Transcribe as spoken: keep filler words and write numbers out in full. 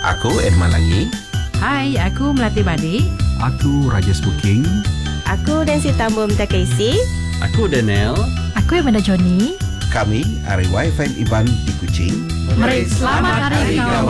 Aku Edman Langi. Hai, aku Melati Badi. Aku Rajesh Booking. Aku Nancy Tambum Takaisi. Aku Daniel. Aku Amanda Johnny. Kami Arwah F M Iban di Kuching. Mari selamat hari kawan.